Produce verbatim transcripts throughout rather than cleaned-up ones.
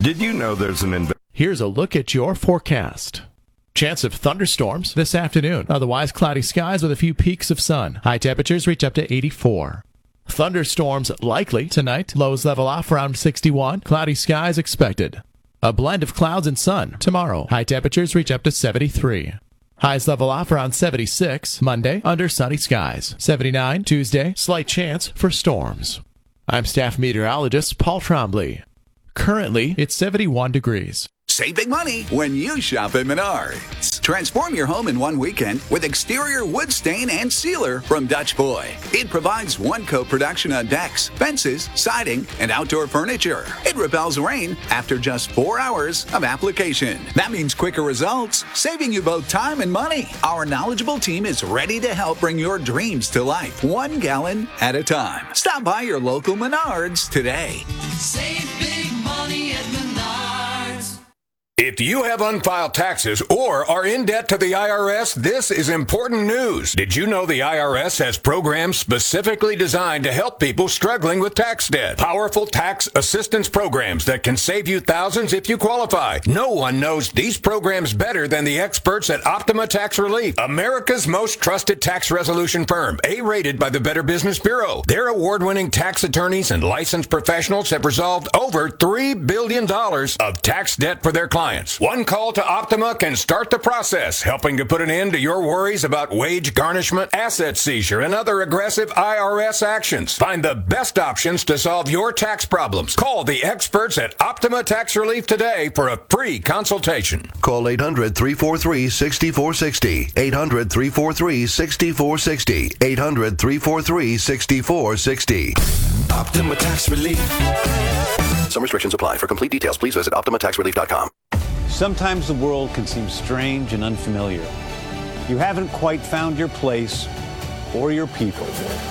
Did you know there's an inv- Here's a look at your forecast. Chance of thunderstorms this afternoon. Otherwise, cloudy skies with a few peaks of sun. High temperatures reach up to eighty-four. Thunderstorms likely tonight. Lows level off around sixty-one. Cloudy skies expected. A blend of clouds and sun tomorrow. High temperatures reach up to seventy-three. Highs level off around seventy-six. Monday, under sunny skies. seventy-nine. Tuesday, slight chance for storms. I'm staff meteorologist Paul Trombley. Currently, it's seventy-one degrees. Save big money when you shop at Menards. Transform your home in one weekend with exterior wood stain and sealer from Dutch Boy. It provides one-coat protection on decks, fences, siding, and outdoor furniture. It repels rain after just four hours of application. That means quicker results, saving you both time and money. Our knowledgeable team is ready to help bring your dreams to life, one gallon at a time. Stop by your local Menards today. Save big money at Menards. If you have unfiled taxes or are in debt to the I R S, this is important news. Did you know the I R S has programs specifically designed to help people struggling with tax debt? Powerful tax assistance programs that can save you thousands if you qualify. No one knows these programs better than the experts at Optima Tax Relief, America's most trusted tax resolution firm, A-rated by the Better Business Bureau. Their award-winning tax attorneys and licensed professionals have resolved over three billion dollars of tax debt for their clients. One call to Optima can start the process, helping to put an end to your worries about wage garnishment, asset seizure, and other aggressive I R S actions. Find the best options to solve your tax problems. Call the experts at Optima Tax Relief today for a free consultation. Call eight hundred, three four three, six four six zero. eight hundred, three four three, six four six zero. eight hundred, three four three, six four six zero. Optima Tax Relief. Some restrictions apply. For complete details, please visit optima tax relief dot com. Sometimes the world can seem strange and unfamiliar. You haven't quite found your place or your people.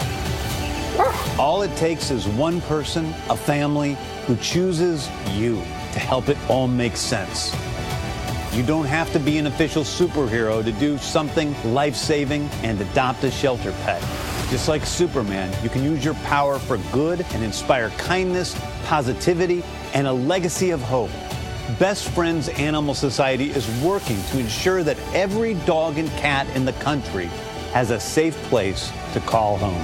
All it takes is one person, a family, who chooses you to help it all make sense. You don't have to be an official superhero to do something life-saving and adopt a shelter pet. Just like Superman, you can use your power for good and inspire kindness, positivity, and a legacy of hope. Best Friends Animal Society is working to ensure that every dog and cat in the country has a safe place to call home.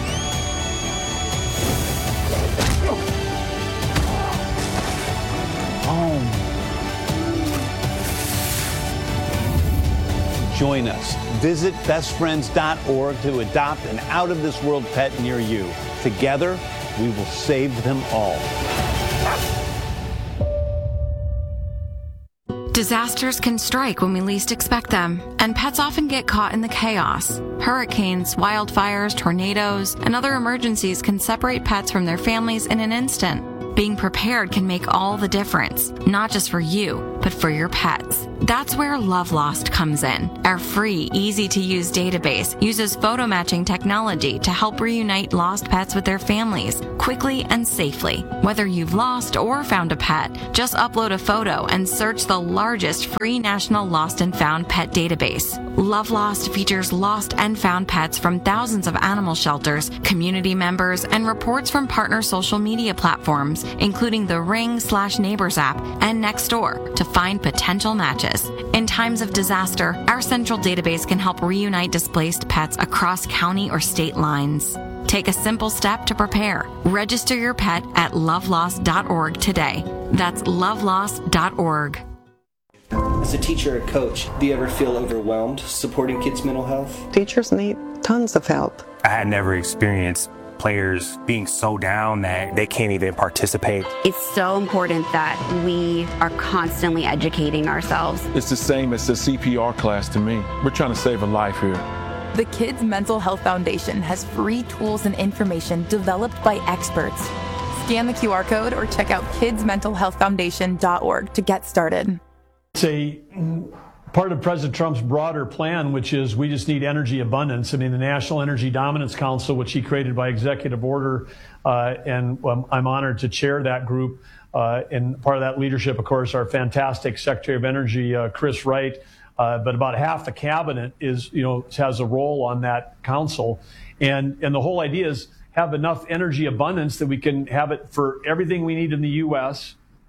Home. Join us. Visit best friends dot org to adopt an out-of-this-world pet near you. Together, we will save them all. Disasters can strike when we least expect them, and pets often get caught in the chaos. Hurricanes, wildfires, tornadoes, and other emergencies can separate pets from their families in an instant. Being prepared can make all the difference, not just for you, but for your pets. That's where Love Lost comes in. Our free, easy-to-use database uses photo matching technology to help reunite lost pets with their families quickly and safely. Whether you've lost or found a pet, just upload a photo and search the largest free national lost and found pet database. Love Lost features lost and found pets from thousands of animal shelters, community members, and reports from partner social media platforms, including the Ring slash Neighbors app and Nextdoor, to find potential matches. In times of disaster, our central database can help reunite displaced pets across county or state lines. Take a simple step to prepare. Register your pet at love lost dot org today. That's love lost dot org. As a teacher or coach, do you ever feel overwhelmed supporting kids' mental health? Teachers need tons of help. I had never experienced players being so down that they can't even participate. It's so important that we are constantly educating ourselves. It's the same as the C P R class to me. We're trying to save a life here. The Kids Mental Health Foundation has free tools and information developed by experts. Scan the Q R code or check out kids mental health foundation dot org to get started. It's a part of President Trump's broader plan, which is we just need energy abundance. I mean, the National Energy Dominance Council, which he created by executive order, uh, and um, I'm honored to chair that group. Uh, and part of that leadership, of course, our fantastic Secretary of Energy, uh, Chris Wright. Uh, but about half the cabinet is, you know, has a role on that council. And, and the whole idea is have enough energy abundance that we can have it for everything we need in the U S,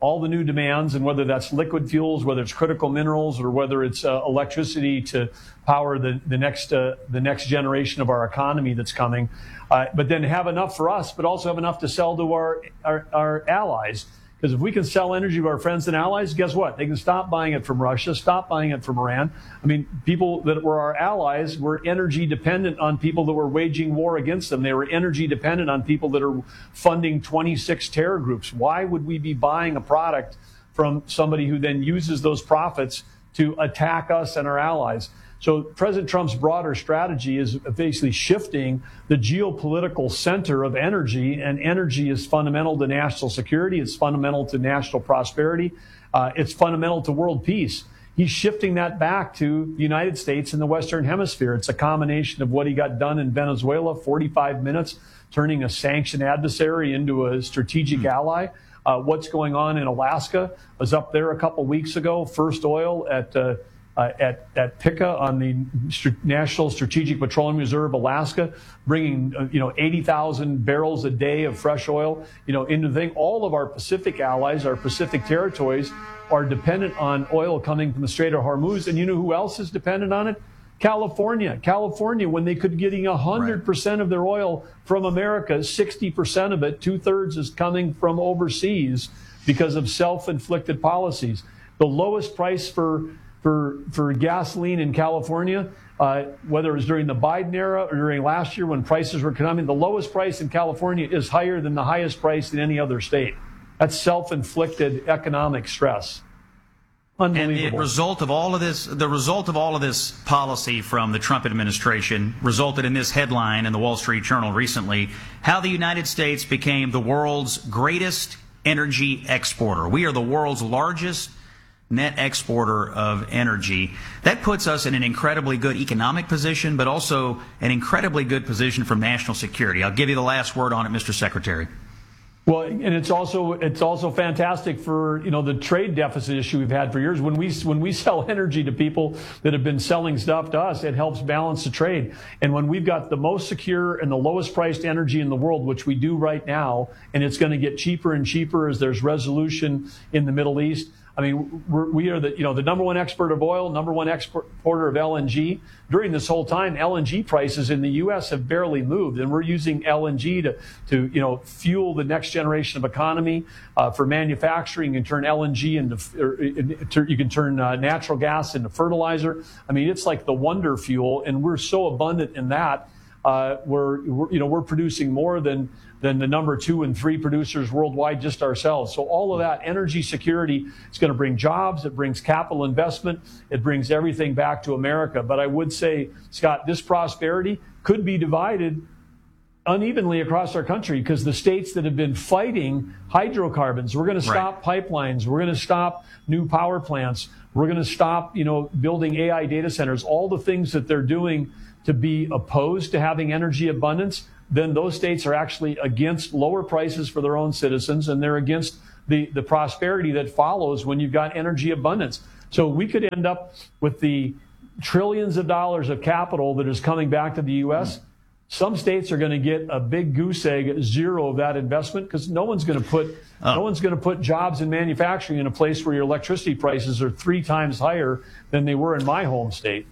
all the new demands, and whether that's liquid fuels, whether it's critical minerals, or whether it's uh, electricity to power the, the next uh, the next generation of our economy that's coming. Uh, but then have enough for us, but also have enough to sell to our, our, our allies. Because if we can sell energy to our friends and allies, guess what? They can stop buying it from Russia, stop buying it from Iran. I mean, people that were our allies were energy dependent on people that were waging war against them. They were energy dependent on people that are funding twenty-six terror groups. Why would we be buying a product from somebody who then uses those profits to attack us and our allies? So President Trump's broader strategy is basically shifting the geopolitical center of energy, and energy is fundamental to national security. It's fundamental to national prosperity. Uh, it's fundamental to world peace. He's shifting that back to the United States and the Western Hemisphere. It's a combination of what he got done in Venezuela, forty-five minutes, turning a sanctioned adversary into a strategic mm-hmm. ally. Uh, what's going on in Alaska? I was up there a couple weeks ago, first oil at uh, Uh, at, at P C A on the St- National Strategic Petroleum Reserve, Alaska, bringing, uh, you know, eighty thousand barrels a day of fresh oil, you know, into the thing. All of our Pacific allies, our Pacific territories, are dependent on oil coming from the Strait of Hormuz. And you know who else is dependent on it? California. California, when they could getting one hundred percent of their oil from America, sixty percent of it, two-thirds is coming from overseas because of self-inflicted policies. The lowest price for For, for gasoline in California, uh, whether it was during the Biden era or during last year when prices were coming, the lowest price in California is higher than the highest price in any other state. That's self-inflicted economic stress. Unbelievable. And the result of all of this, the result of all of this policy from the Trump administration resulted in this headline in the Wall Street Journal recently: how the United States became the world's greatest energy exporter. We are the world's largest net exporter of energy. That puts us in an incredibly good economic position, but also an incredibly good position for national security. I'll give you the last word on it, Mister Secretary. Well, and it's also it's also fantastic for, you know, the trade deficit issue we've had for years. When we when we sell energy to people that have been selling stuff to us, it helps balance the trade. And when we've got the most secure and the lowest priced energy in the world, which we do right now, and it's going to get cheaper and cheaper as there's resolution in the Middle East. I mean, we're, we are the, you know, the number one exporter of oil, number one exporter of L N G. During this whole time, L N G prices in the U S have barely moved, and we're using L N G to, to you know, fuel the next generation of economy. Uh, for manufacturing, you can turn L N G into, or, you can turn uh, natural gas into fertilizer. I mean, it's like the wonder fuel, and we're so abundant in that. Uh, we're, we're, you know, we're producing more than than the number two and three producers worldwide just ourselves. So all of that energy security is going to bring jobs. It brings capital investment. It brings everything back to America. But I would say, Scott, this prosperity could be divided unevenly across our country, because the states that have been fighting hydrocarbons, we're going to stop right. pipelines. We're going to stop new power plants. We're going to stop, you know, building A I data centers, all the things that they're doing to be opposed to having energy abundance. Then those states are actually against lower prices for their own citizens, and they're against the, the prosperity that follows when you've got energy abundance. So we could end up with the trillions of dollars of capital that is coming back to the U S. Mm-hmm. Some states are going to get a big goose egg, zero of that investment, because no one's going to put oh. no one's going to put jobs in manufacturing in a place where your electricity prices are three times higher than they were in my home state.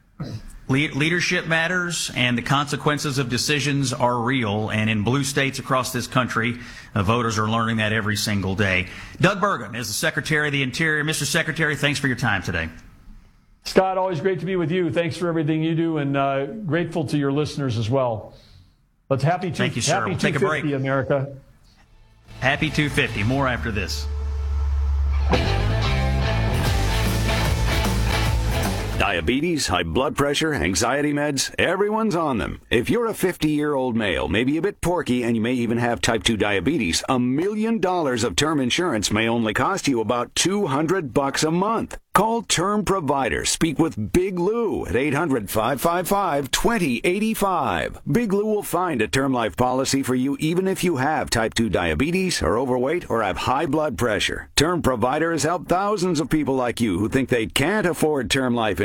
Leadership matters, and the consequences of decisions are real. And in blue states across this country, uh, voters are learning that every single day. Doug Burgum is the Secretary of the Interior. Mister Secretary, thanks for your time today. Scott, always great to be with you. Thanks for everything you do, and uh, grateful to your listeners as well. Let's happy to Thank you, sir. Happy we'll take a break. America. Happy two fifty. More after this. Diabetes, high blood pressure, anxiety meds, everyone's on them. If you're a fifty-year-old male, maybe a bit porky, and you may even have type two diabetes, a million dollars of term insurance may only cost you about two hundred bucks a month. Call Term Provider. Speak with Big Lou at eight hundred, five five five, two zero eight five. Big Lou will find a term life policy for you even if you have type two diabetes, are overweight, or have high blood pressure. Term Provider has helped thousands of people like you who think they can't afford term life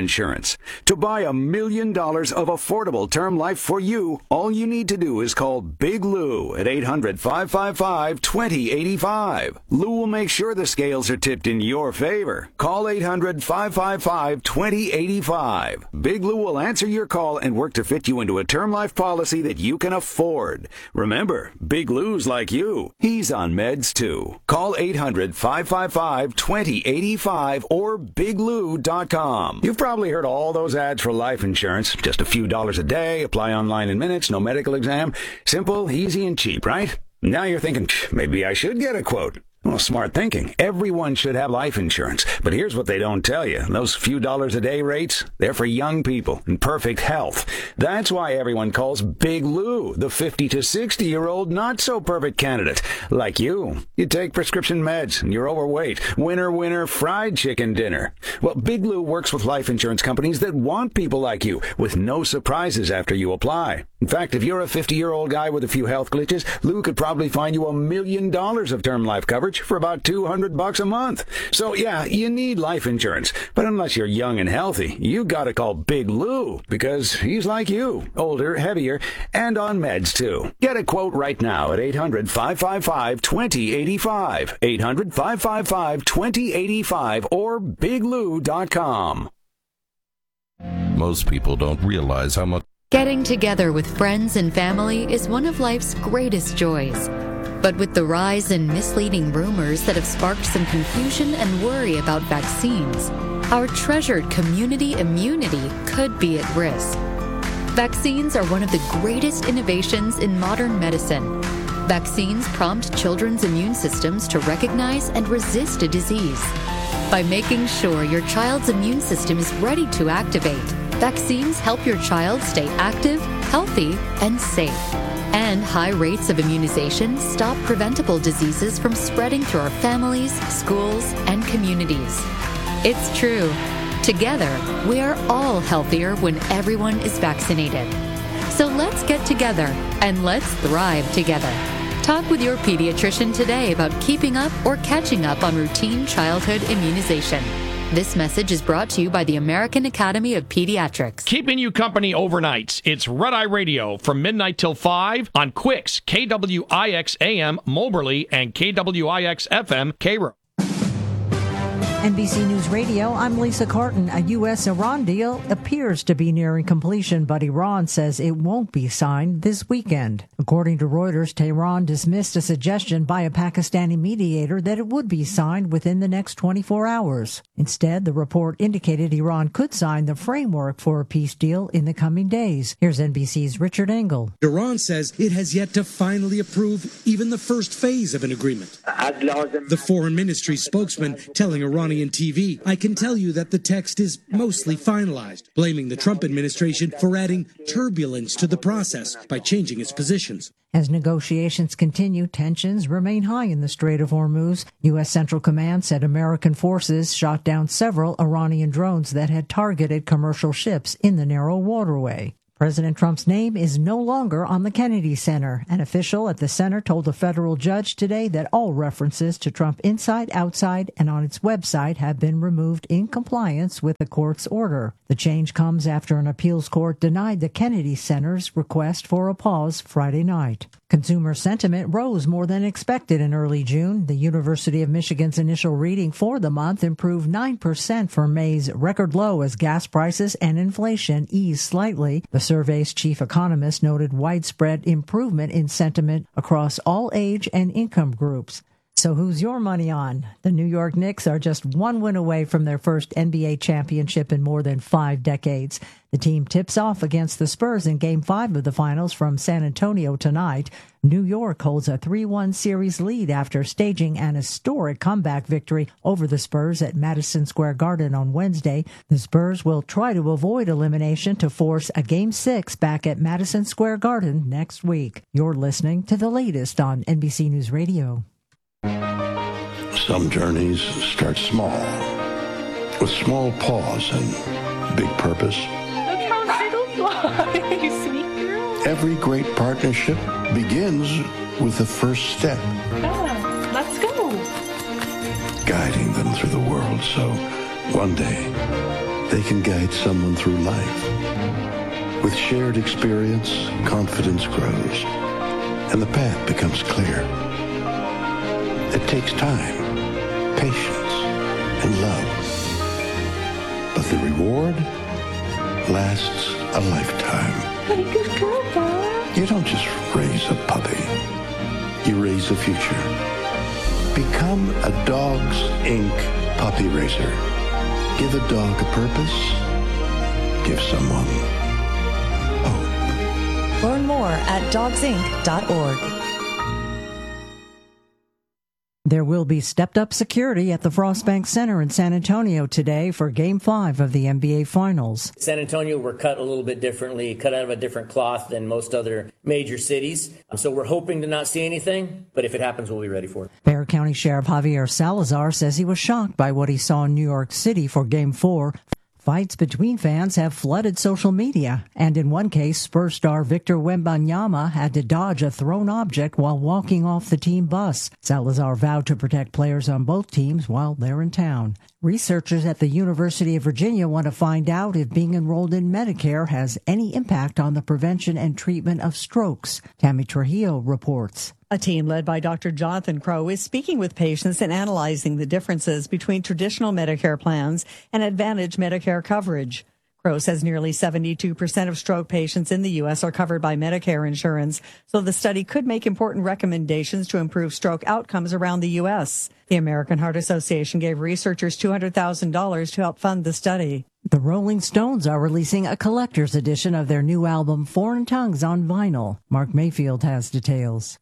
insurance. To buy a million dollars of affordable term life for you, all you need to do is call Big Lou at eight hundred, five five five, two zero eight five. Lou will make sure the scales are tipped in your favor. Call eight hundred, five five five, two zero eight five. Big Lou will answer your call and work to fit you into a term life policy that you can afford. Remember, Big Lou's like you. He's on meds too. Call eight hundred, five five five, two zero eight five or big lou dot com. You've probably heard all those ads for life insurance. Just a few dollars a day, apply online in minutes, no medical exam. Simple, easy, and cheap, right? Now you're thinking, maybe I should get a quote. Well, smart thinking. Everyone should have life insurance. But here's what they don't tell you. Those few dollars a day rates, they're for young people in perfect health. That's why everyone calls Big Lou the fifty to sixty year old not so perfect candidate. Like you. You take prescription meds and you're overweight. Winner, winner, fried chicken dinner. Well, Big Lou works with life insurance companies that want people like you with no surprises after you apply. In fact, if you're a fifty year old guy with a few health glitches, Lou could probably find you a million dollars of term life coverage for about two hundred bucks a month. So yeah, you need life insurance. But unless you're young and healthy, you gotta call Big Lou because he's like you, older, heavier, and on meds too. Get a quote right now at eight hundred, five five five, two zero eight five, eight hundred, five five five, two zero eight five or big lou dot com. Most people don't realize how much Getting together with friends and family is one of life's greatest joys. But with the rise in misleading rumors that have sparked some confusion and worry about vaccines, our treasured community immunity could be at risk. Vaccines are one of the greatest innovations in modern medicine. Vaccines prompt children's immune systems to recognize and resist a disease. By making sure your child's immune system is ready to activate, vaccines help your child stay active, healthy, and safe. And high rates of immunization stop preventable diseases from spreading through our families, schools, and communities. It's true. Together, we are all healthier when everyone is vaccinated. So let's get together and let's thrive together. Talk with your pediatrician today about keeping up or catching up on routine childhood immunization. This message is brought to you by the American Academy of Pediatrics. Keeping you company overnights. It's Red Eye Radio from midnight till five on Quicks, K W I X A M Moberly and K W I X F M Cairo. N B C News Radio, I'm Lisa Carton. A U S Iran deal appears to be nearing completion, but Iran says it won't be signed this weekend. According to Reuters, Tehran dismissed a suggestion by a Pakistani mediator that it would be signed within the next twenty-four hours. Instead, the report indicated Iran could sign the framework for a peace deal in the coming days. Here's N B C's Richard Engel. Iran says it has yet to finally approve even the first phase of an agreement. The foreign ministry spokesman telling Iran T V, I can tell you that the text is mostly finalized, blaming the Trump administration for adding turbulence to the process by changing its positions. As negotiations continue, tensions remain high in the Strait of Hormuz. U S. Central Command said American forces shot down several Iranian drones that had targeted commercial ships in the narrow waterway. President Trump's name is no longer on the Kennedy Center. An official at the center told a federal judge today that all references to Trump inside, outside, and on its website have been removed in compliance with the court's order. The change comes after an appeals court denied the Kennedy Center's request for a pause Friday night. Consumer sentiment rose more than expected in early June. The University of Michigan's initial reading for the month improved nine percent from May's record low as gas prices and inflation eased slightly. The survey's chief economist noted widespread improvement in sentiment across all age and income groups. So who's your money on? The New York Knicks are just one win away from their first N B A championship in more than five decades. The team tips off against the Spurs in Game five of the Finals from San Antonio tonight. New York holds a three one series lead after staging an historic comeback victory over the Spurs at Madison Square Garden on Wednesday. The Spurs will try to avoid elimination to force a Game six back at Madison Square Garden next week. You're listening to the latest on N B C News Radio. Some journeys start small, with small pause and big purpose. Look how little fly, you sweet girl. Every great partnership begins with the first step. Yeah, let's go. Guiding them through the world so one day they can guide someone through life. With shared experience, confidence grows, and the path becomes clear. It takes time, patience, and love. But the reward lasts a lifetime. What a good girl, Dad. You don't just raise a puppy. You raise a future. Become a Dogs Incorporated puppy raiser. Give a dog a purpose. Give someone hope. Learn more at dogs inc dot org. There will be stepped-up security at the Frostbank Center in San Antonio today for Game five of the N B A Finals. San Antonio, we're cut a little bit differently, cut out of a different cloth than most other major cities. So we're hoping to not see anything, but if it happens, we'll be ready for it. Bexar County Sheriff Javier Salazar says he was shocked by what he saw in New York City for Game four. Fights between fans have flooded social media, and in one case, Spurs star Victor Wembanyama had to dodge a thrown object while walking off the team bus. Salazar vowed to protect players on both teams while they're in town. Researchers at the University of Virginia want to find out if being enrolled in Medicare has any impact on the prevention and treatment of strokes. Tammy Trujillo reports. A team led by Doctor Jonathan Crow is speaking with patients and analyzing the differences between traditional Medicare plans and Advantage Medicare coverage. Crow says nearly seventy-two percent of stroke patients in the U S are covered by Medicare insurance, so the study could make important recommendations to improve stroke outcomes around the U S. The American Heart Association gave researchers two hundred thousand dollars to help fund the study. The Rolling Stones are releasing a collector's edition of their new album, Foreign Tongues, on vinyl. Mark Mayfield has details.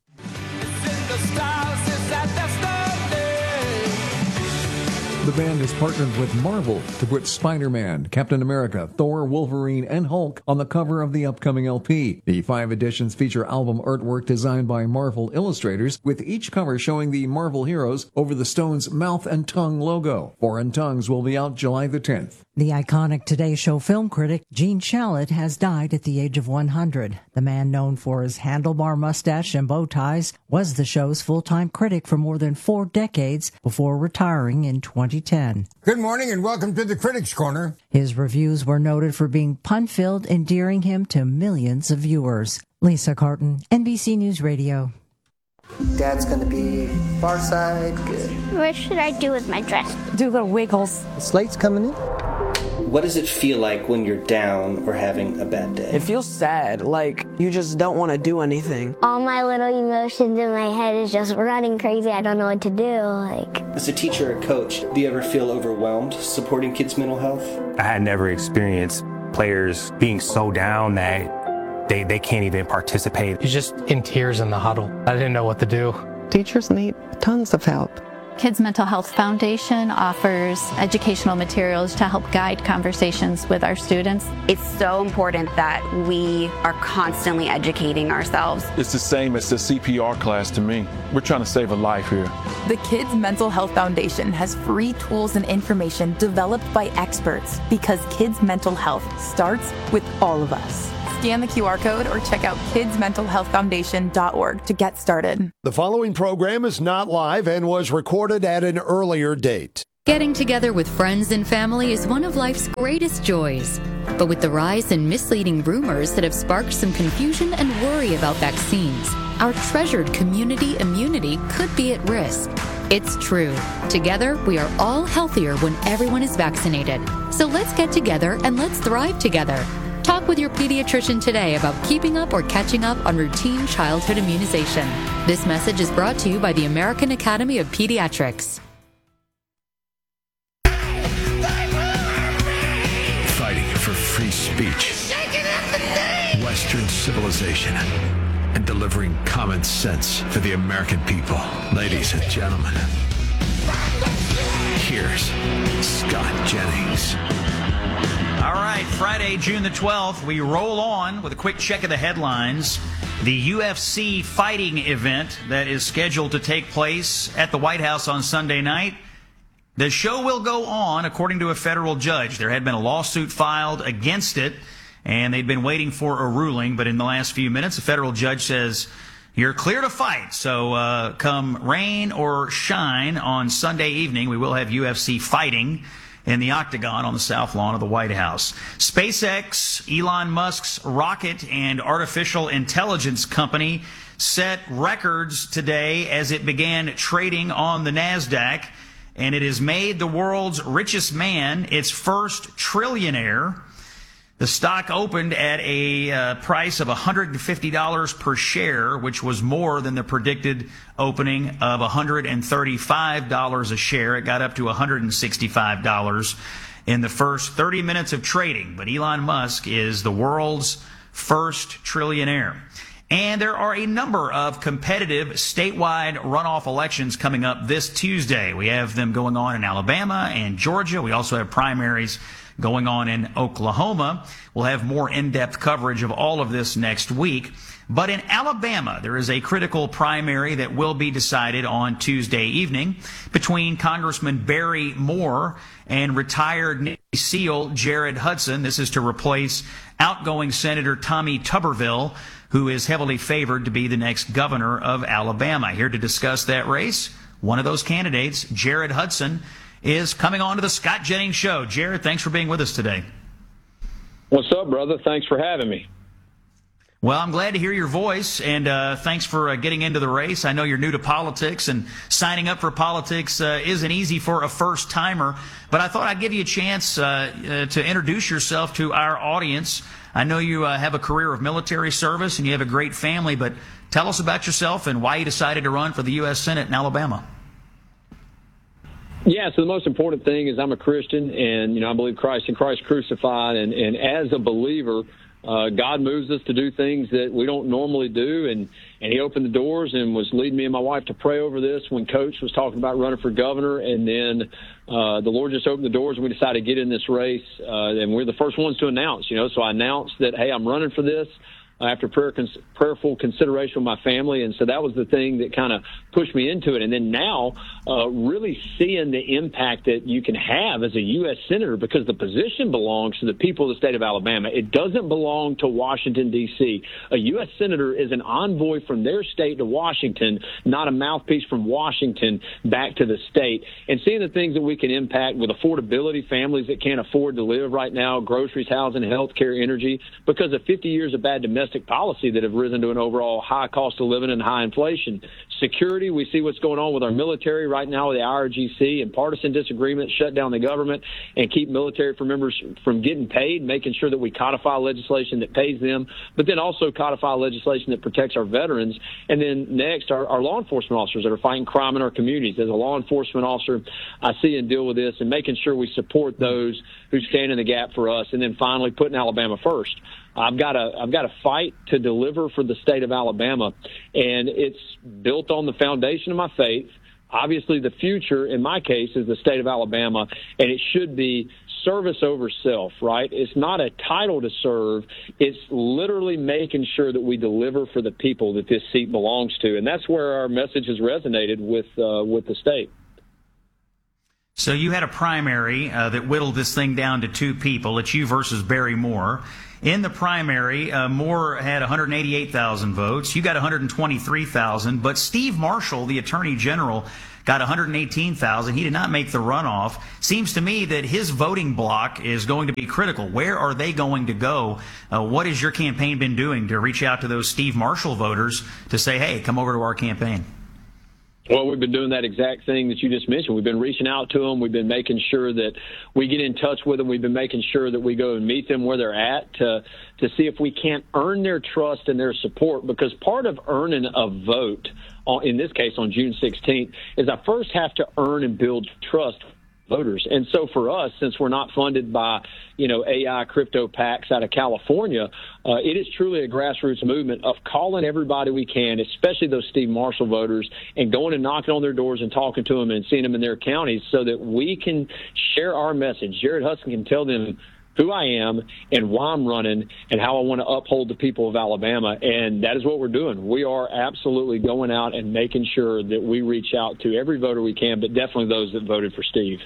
The band has partnered with Marvel to put Spider-Man, Captain America, Thor, Wolverine, and Hulk on the cover of the upcoming L P. The five editions feature album artwork designed by Marvel illustrators, with each cover showing the Marvel heroes over the Stones' mouth and tongue logo. Foreign Tongues will be out July the tenth. The iconic Today Show film critic Gene Shalit has died at the age of one hundred. The man, known for his handlebar mustache and bow ties, was the show's full-time critic for more than four decades before retiring in twenty ten. Good morning and welcome to the Critics Corner. His reviews were noted for being pun-filled, endearing him to millions of viewers. Lisa Carton, N B C News Radio. Dad's going to be far side. Good. What should I do with my dress? Do little wiggles. The slate's coming in. What does it feel like when you're down or having a bad day? It feels sad, like you just don't want to do anything. All my little emotions in my head is just running crazy. I don't know what to do. Like, as a teacher or coach, do you ever feel overwhelmed supporting kids' mental health? I had never experienced players being so down that they, they can't even participate. He's just in tears in the huddle. I didn't know what to do. Teachers need tons of help. Kids Mental Health Foundation offers educational materials to help guide conversations with our students. It's so important that we are constantly educating ourselves. It's the same as the C P R class to me. We're trying to save a life here. The Kids Mental Health Foundation has free tools and information developed by experts because kids' mental health starts with all of us. Scan the Q R code or check out kids mental health foundation dot org to get started. The following program is not live and was recorded at an earlier date. Getting together with friends and family is one of life's greatest joys. But with the rise in misleading rumors that have sparked some confusion and worry about vaccines, our treasured community immunity could be at risk. It's true. Together, we are all healthier when everyone is vaccinated. So let's get together and let's thrive together. Talk with your pediatrician today about keeping up or catching up on routine childhood immunization. This message is brought to you by the American Academy of Pediatrics. Fighting for free speech, Western civilization, and delivering common sense for the American people. Ladies and gentlemen, here's Scott Jennings. All right, Friday, June the twelfth, we roll on with a quick check of the headlines. The U F C fighting event that is scheduled to take place at the White House on Sunday night. The show will go on, according to a federal judge. There had been a lawsuit filed against it, and they'd been waiting for a ruling. But in the last few minutes, a federal judge says, you're clear to fight. So uh, come rain or shine on Sunday evening, we will have U F C fighting. in the Octagon on the south lawn of the White House. SpaceX, Elon Musk's rocket and artificial intelligence company, set records today as it began trading on the NASDAQ, and it has made the world's richest man its first trillionaire. The stock opened at a uh, price of one hundred fifty dollars per share, which was more than the predicted opening of one hundred thirty-five dollars a share. It got up to one hundred sixty-five dollars in the first thirty minutes of trading. But Elon Musk is the world's first trillionaire. And there are a number of competitive statewide runoff elections coming up this Tuesday. We have them going on in Alabama and Georgia. We also have primaries going on in Oklahoma. We'll have more in-depth coverage of all of this next week. But in Alabama, there is a critical primary that will be decided on Tuesday evening between Congressman Barry Moore and retired Navy SEAL Jared Hudson. This is to replace outgoing Senator Tommy Tuberville, who is heavily favored to be the next governor of Alabama. Here to discuss that race, one of those candidates, Jared Hudson, is coming on to the Scott Jennings Show. Jared, thanks for being with us today. What's up, brother? Thanks for having me. Well, I'm glad to hear your voice, and uh, thanks for uh, getting into the race. I know you're new to politics, and signing up for politics uh, isn't easy for a first-timer, but I thought I'd give you a chance uh, uh, to introduce yourself to our audience. I know you uh, have a career of military service, and you have a great family, but tell us about yourself and why you decided to run for the U S Senate in Alabama. Yeah, so the most important thing is I'm a Christian, and, you know, I believe Christ and Christ crucified, and, and as a believer, Uh, God moves us to do things that we don't normally do, and, and he opened the doors and was leading me and my wife to pray over this when Coach was talking about running for governor, and then uh, the Lord just opened the doors and we decided to get in this race, uh, and we're the first ones to announce, you know, so I announced that, hey, I'm running for this after prayer, cons- prayerful consideration with my family, and so that was the thing that kind of pushed me into it. And then now uh, really seeing the impact that you can have as a U S Senator, because the position belongs to the people of the state of Alabama. It doesn't belong to Washington, D C A U S Senator is an envoy from their state to Washington, not a mouthpiece from Washington back to the state. And seeing the things that we can impact with affordability, families that can't afford to live right now, groceries, housing, health care, energy, because of fifty years of bad domestic policy that have risen to an overall high cost of living and high inflation. Security, we see what's going on with our military right now with the I R G C and partisan disagreements, shut down the government and keep military members from getting paid, making sure that we codify legislation that pays them, but then also codify legislation that protects our veterans. And then next, our, our law enforcement officers that are fighting crime in our communities. As a law enforcement officer, I see and deal with this and making sure we support those who stand in the gap for us. And then finally, putting Alabama first. I've got a I've got a fight to deliver for the state of Alabama, and it's built on the foundation of my faith. Obviously, the future, in my case, is the state of Alabama, and it should be service over self, right? It's not a title to serve. It's literally making sure that we deliver for the people that this seat belongs to, and that's where our message has resonated with uh, with the state. So you had a primary uh, that whittled this thing down to two people. It's you versus Barry Moore. In the primary, uh, Moore had one hundred eighty-eight thousand votes. You got one hundred twenty-three thousand. But Steve Marshall, the Attorney General, got one hundred eighteen thousand. He did not make the runoff. Seems to me that his voting block is going to be critical. Where are they going to go? Uh, what has your campaign been doing to reach out to those Steve Marshall voters to say, hey, come over to our campaign? Well, we've been doing that exact thing that you just mentioned. We've been reaching out to them. We've been making sure that we get in touch with them. We've been making sure that we go and meet them where they're at to to see if we can't earn their trust and their support, because part of earning a vote, in this case on June sixteenth, is I first have to earn and build trust voters. And so for us, since we're not funded by, you know, A I crypto PACs out of California, uh, it is truly a grassroots movement of calling everybody we can, especially those Steve Marshall voters, and going and knocking on their doors and talking to them and seeing them in their counties so that we can share our message. Jared Hudson can tell them who I am and why I'm running and how I want to uphold the people of Alabama. And that is what we're doing. We are absolutely going out and making sure that we reach out to every voter we can, but definitely those that voted for Steve.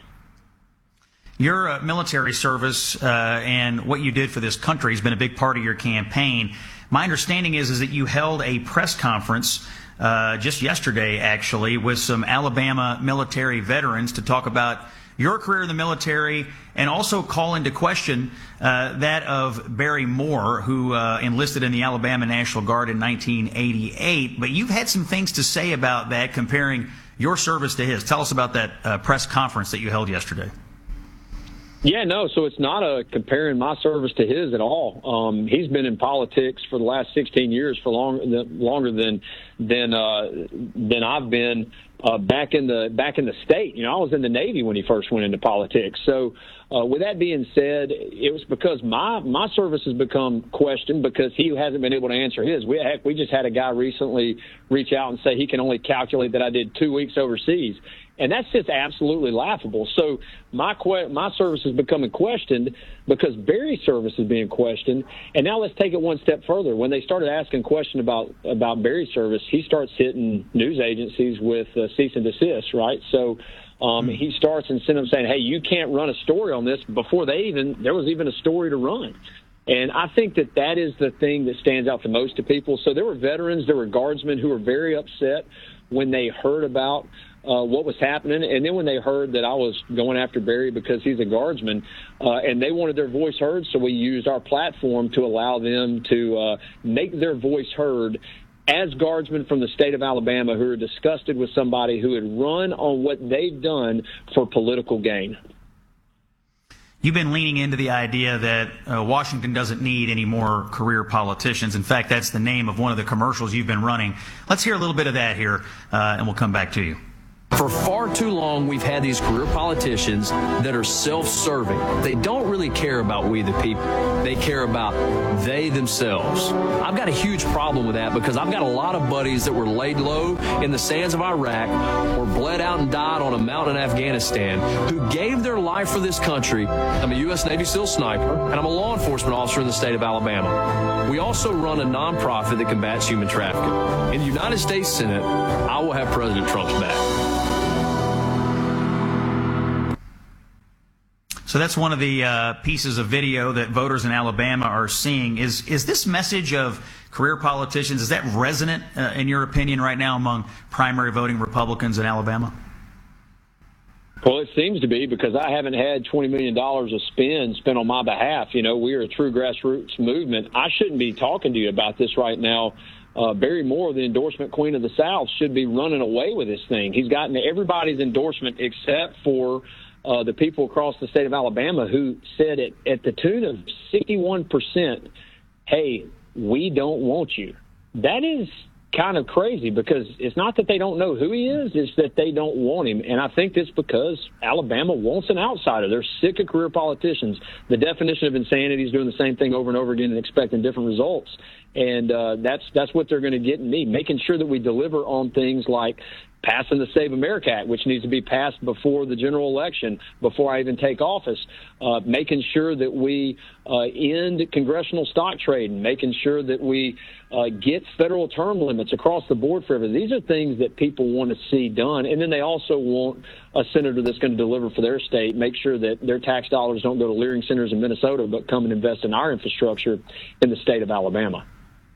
Your uh, military service uh, and what you did for this country has been a big part of your campaign. My understanding is, is that you held a press conference uh, just yesterday, actually, with some Alabama military veterans to talk about your career in the military and also call into question uh, that of Barry Moore, who uh, enlisted in the Alabama National Guard in nineteen eighty-eight. But you've had some things to say about that, comparing your service to his. Tell us about that uh, press conference that you held yesterday. Yeah, no, so it's not a comparing my service to his at all. Um, he's been in politics for the last sixteen years, for long, longer than than uh, than I've been uh, back in the back in the state. You know, I was in the Navy when he first went into politics. So, uh, with that being said, it was because my my service has become questioned because he hasn't been able to answer his. We heck, we just had a guy recently reach out and say he can only calculate that I did two weeks overseas. And that's just absolutely laughable. So my que- my service is becoming questioned because Barry's service is being questioned. And now let's take it one step further. When they started asking questions about, about Barry's service, he starts hitting news agencies with uh, cease and desist, right? So um, he starts and send them saying, hey, you can't run a story on this before they even there was even a story to run. And I think that that is the thing that stands out the most to people. So there were veterans, there were guardsmen who were very upset when they heard about Uh, what was happening. And then when they heard that I was going after Barry because he's a guardsman, uh, and they wanted their voice heard, so we used our platform to allow them to uh, make their voice heard as guardsmen from the state of Alabama who are disgusted with somebody who had run on what they've done for political gain. You've been leaning into the idea that uh, Washington doesn't need any more career politicians. In fact, that's the name of one of the commercials you've been running. Let's hear a little bit of that here, uh, and we'll come back to you. For far too long, we've had these career politicians that are self-serving. They don't really care about we the people. They care about they themselves. I've got a huge problem with that because I've got a lot of buddies that were laid low in the sands of Iraq or bled out and died on a mountain in Afghanistan who gave their life for this country. I'm a U S Navy SEAL sniper, and I'm a law enforcement officer in the state of Alabama. We also run a nonprofit that combats human trafficking. In the United States Senate, I will have President Trump's back. So that's one of the uh, pieces of video that voters in Alabama are seeing. Is is this message of career politicians, is that resonant, uh, in your opinion, right now among primary voting Republicans in Alabama? Well, it seems to be, because I haven't had twenty million dollars of spend spent on my behalf. You know, we are a true grassroots movement. I shouldn't be talking to you about this right now. Uh, Barry Moore, the endorsement queen of the South, should be running away with this thing. He's gotten everybody's endorsement except for Uh, the people across the state of Alabama who said it at the tune of sixty-one percent, hey, we don't want you. That is kind of crazy because it's not that they don't know who he is, it's that they don't want him. And I think that's because Alabama wants an outsider. They're sick of career politicians. The definition of insanity is doing the same thing over and over again and expecting different results. And uh, that's that's what they're going to get in me, making sure that we deliver on things like passing the Save America Act, which needs to be passed before the general election, before I even take office, uh, making sure that we uh, end congressional stock trading, making sure that we uh, get federal term limits across the board for everything. These are things that people want to see done. And then they also want a senator that's going to deliver for their state, make sure that their tax dollars don't go to Leering Centers in Minnesota, but come and invest in our infrastructure in the state of Alabama.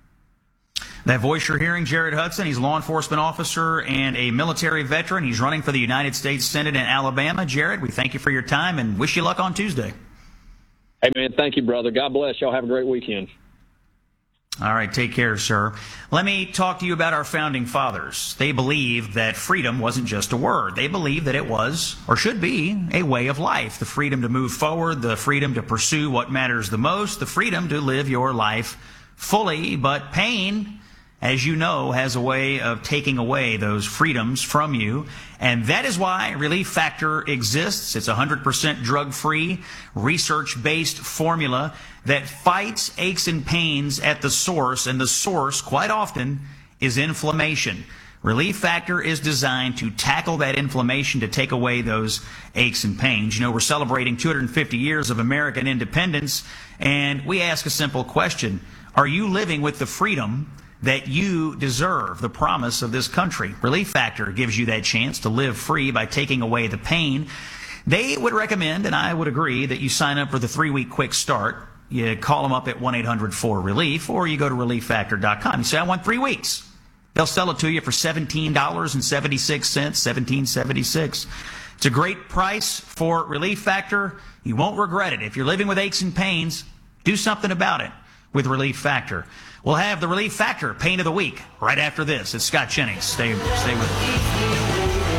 That voice you're hearing, Jared Hudson, he's a law enforcement officer and a military veteran. He's running for the United States Senate in Alabama. Jared, we thank you for your time and wish you luck on Tuesday. Hey, man, thank you, brother. God bless. Y'all have a great weekend. All right, take care, sir. Let me talk to you about our founding fathers. They believed that freedom wasn't just a word. They believed that it was, or should be, a way of life. The freedom to move forward, the freedom to pursue what matters the most, the freedom to live your life fully. But pain, as you know, has a way of taking away those freedoms from you. And that is why Relief Factor exists. It's a one hundred percent drug-free, research-based formula that fights aches and pains at the source. And the source, quite often, is inflammation. Relief Factor is designed to tackle that inflammation, to take away those aches and pains. You know, we're celebrating two hundred fifty years of American independence, and we ask a simple question. Are you living with the freedom that you deserve, the promise of this country? Relief Factor gives you that chance to live free by taking away the pain. They would recommend, and I would agree, that you sign up for the three-week quick start. You call them up at one eight hundred four relief, or you go to relief factor dot com. You say, I want three weeks. They'll sell it to you for seventeen dollars and seventy-six cents, seventeen seventy-six. It's a great price for Relief Factor. You won't regret it. If you're living with aches and pains, do something about it with Relief Factor. We'll have the Relief Factor Pain of the Week right after this. It's Scott Jennings. Stay, stay with us.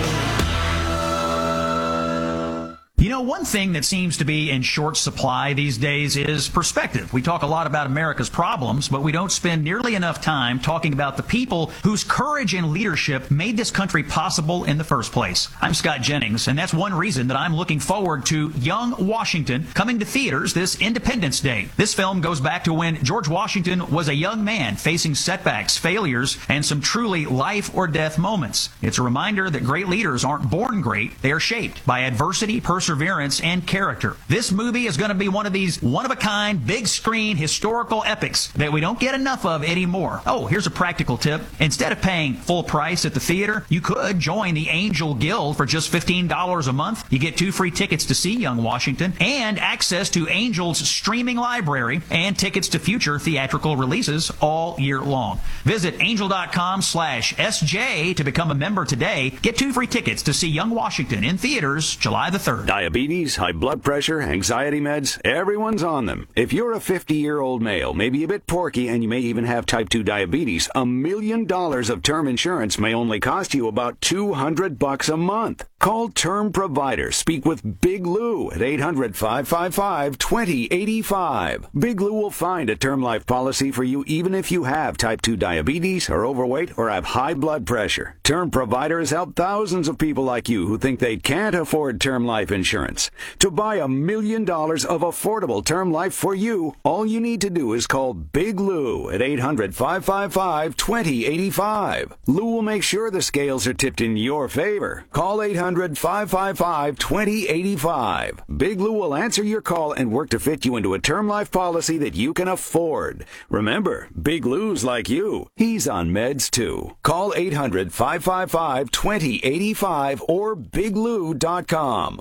You know, one thing that seems to be in short supply these days is perspective. We talk a lot about America's problems, but we don't spend nearly enough time talking about the people whose courage and leadership made this country possible in the first place. I'm Scott Jennings, and that's one reason that I'm looking forward to Young Washington coming to theaters this Independence Day. This film goes back to when George Washington was a young man facing setbacks, failures, and some truly life or death moments. It's a reminder that great leaders aren't born great, they are shaped by adversity, perseverance, perseverance, and character. This movie is going to be one of these one-of-a-kind, big-screen historical epics that we don't get enough of anymore. Oh, here's a practical tip. Instead of paying full price at the theater, you could join the Angel Guild for just fifteen dollars a month. You get two free tickets to see Young Washington and access to Angel's streaming library and tickets to future theatrical releases all year long. Visit angel.com slash SJ to become a member today. Get two free tickets to see Young Washington in theaters July the third. Diabetes, high blood pressure, anxiety meds, everyone's on them. If you're a fifty-year-old male, maybe a bit porky, and you may even have type two diabetes, a million dollars of term insurance may only cost you about two hundred bucks a month. Call Term Provider. Speak with Big Lou at eight hundred, five five five, two zero eight five. Big Lou will find a term life policy for you even if you have type two diabetes, are overweight, or have high blood pressure. Term Provider has helped thousands of people like you who think they can't afford term life insurance. To buy a million dollars of affordable term life for you, all you need to do is call Big Lou at eight hundred, five five five, two zero eight five. Lou will make sure the scales are tipped in your favor. Call eight hundred, five five five, two zero eight five. Big Lou will answer your call and work to fit you into a term life policy that you can afford. Remember, Big Lou's like you. He's on meds too. Call eight hundred, five five five, two zero eight five or big lou dot com.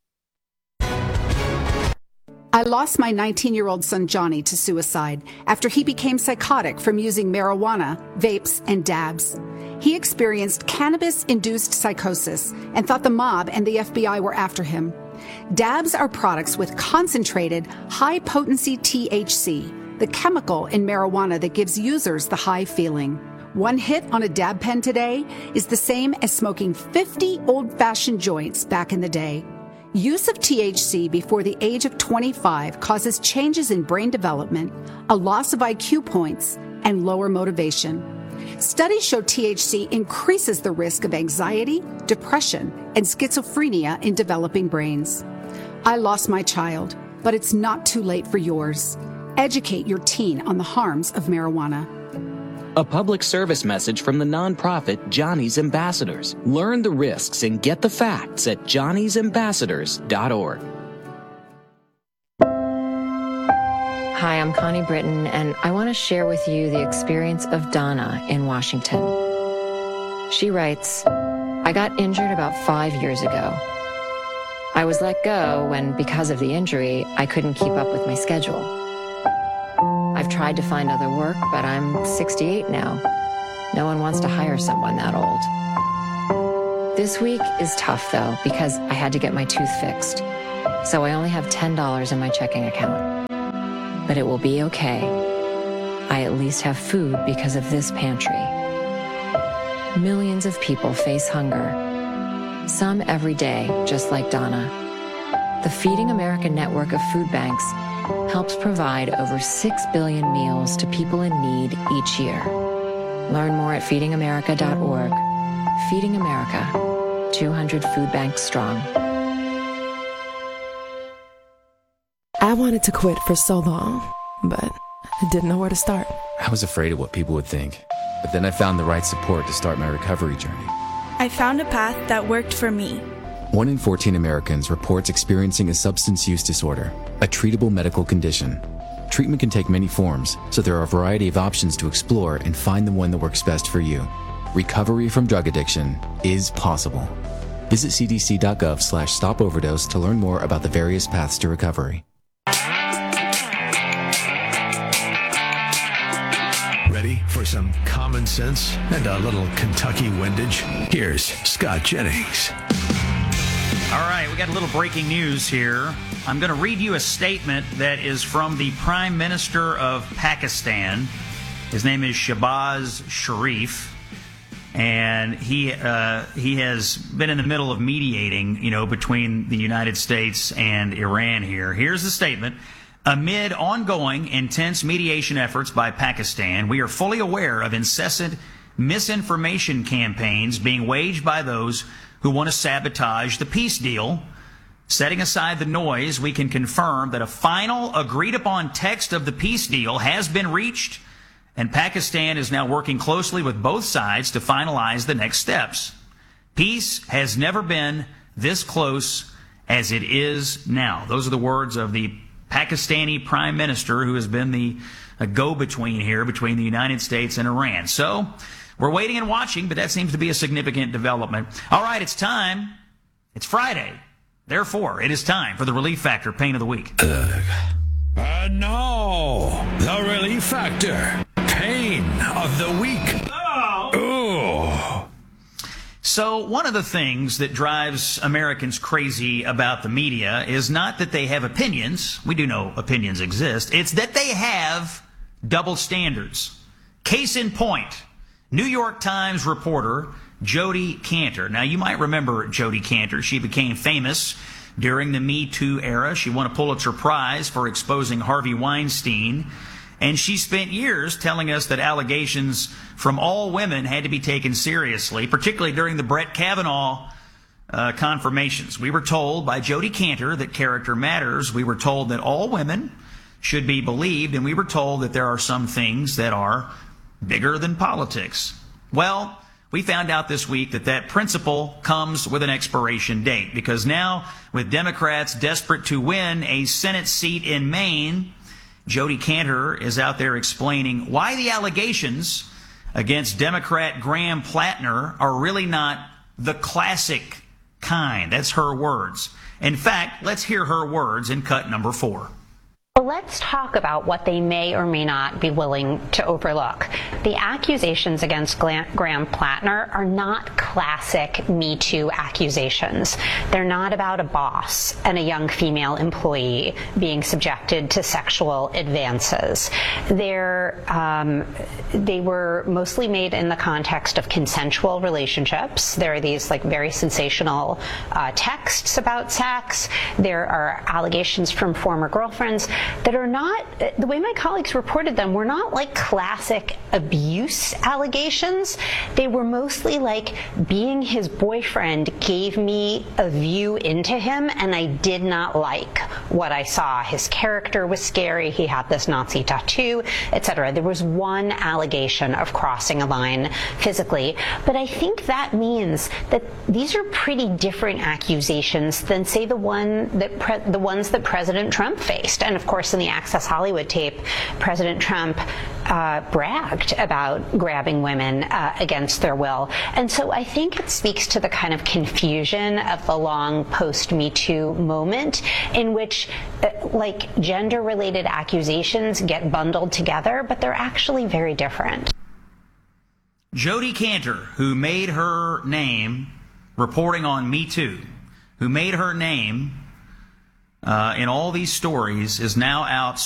I lost my nineteen-year-old son Johnny to suicide after he became psychotic from using marijuana, vapes, and dabs. He experienced cannabis-induced psychosis and thought the mob and the F B I were after him. Dabs are products with concentrated, high-potency T H C, the chemical in marijuana that gives users the high feeling. One hit on a dab pen today is the same as smoking fifty old-fashioned joints back in the day. Use of T H C before the age of twenty-five causes changes in brain development, a loss of I Q points, and lower motivation. Studies show T H C increases the risk of anxiety, depression, and schizophrenia in developing brains. I lost my child, but it's not too late for yours. Educate your teen on the harms of marijuana. A public service message from the nonprofit Johnny's Ambassadors. Learn the risks and get the facts at johnny's ambassadors dot org. Hi, I'm Connie Britton, and I want to share with you the experience of Donna in Washington. She writes, I got injured about five years ago. I was let go when, because of the injury, I couldn't keep up with my schedule. I've tried to find other work, but I'm sixty-eight now. No one wants to hire someone that old. This week is tough, though, because I had to get my tooth fixed. So I only have ten dollars in my checking account. But it will be okay. I at least have food because of this pantry. Millions of people face hunger. Some every day, just like Donna. The Feeding America network of food banks helps provide over six billion meals to people in need each year. Learn more at feeding america dot org. Feeding America, two hundred food banks strong. I wanted to quit for so long, but I didn't know where to start. I was afraid of what people would think, but then I found the right support to start my recovery journey. I found a path that worked for me. One in fourteen Americans reports experiencing a substance use disorder, a treatable medical condition. Treatment can take many forms, so there are a variety of options to explore and find the one that works best for you. Recovery from drug addiction is possible. Visit c d c dot gov slash stop overdose to learn more about the various paths to recovery. Ready for some common sense and a little Kentucky windage? Here's Scott Jennings. All right, we got a little breaking news here. I'm going to read you a statement that is from the Prime Minister of Pakistan. His name is Shehbaz Sharif, and he uh, he has been in the middle of mediating, you know, between the United States and Iran here. Here's the statement. Amid ongoing intense mediation efforts by Pakistan, we are fully aware of incessant misinformation campaigns being waged by those who want to sabotage the peace deal. Setting aside the noise, we can confirm that a final agreed-upon text of the peace deal has been reached, and Pakistan is now working closely with both sides to finalize the next steps. Peace has never been this close as it is now. Those are the words of the Pakistani Prime Minister, who has been the uh, go-between here between the United States and Iran. So we're waiting and watching, but that seems to be a significant development. All right, it's time. It's Friday. Therefore, it is time for the Relief Factor Pain of the Week. Ugh. And now, the Relief Factor Pain of the Week. Oh. So one of the things that drives Americans crazy about the media is not that they have opinions. We do know opinions exist. It's that they have double standards. Case in point, New York Times reporter Jodi Kantor. Now, you might remember Jodi Kantor. She became famous during the Me Too era. She won a Pulitzer Prize for exposing Harvey Weinstein. And she spent years telling us that allegations from all women had to be taken seriously, particularly during the Brett Kavanaugh uh, confirmations. We were told by Jodi Kantor that character matters. We were told that all women should be believed. And we were told that there are some things that are bigger than politics. Well, we found out this week that that principle comes with an expiration date, because now, with Democrats desperate to win a Senate seat in Maine, Jodi Kantor is out there explaining why the allegations against Democrat Graham Plattner are really not the classic kind. That's her words. In fact, let's hear her words in cut number four. Let's talk about what they may or may not be willing to overlook. The accusations against Graham Plattner are not classic Me Too accusations. They're not about a boss and a young female employee being subjected to sexual advances. They're, um, they were mostly made in the context of consensual relationships. There are these like very sensational uh, texts about sex. There are allegations from former girlfriends that are not, the way my colleagues reported them, were not like classic abuse allegations. They were mostly like, being his boyfriend gave me a view into him and I did not like what I saw. His character was scary, he had this Nazi tattoo, et cetera. There was one allegation of crossing a line physically, but I think that means that these are pretty different accusations than, say, the one that pre the ones that President Trump faced. And of course, in the Access Hollywood tape, President Trump uh, bragged about grabbing women uh, against their will. And so I think it speaks to the kind of confusion of the long post-Me Too moment in which uh, like gender-related accusations get bundled together, but they're actually very different. Jodi Kantor, who made her name reporting on Me Too, who made her name Uh, in all these stories, is now out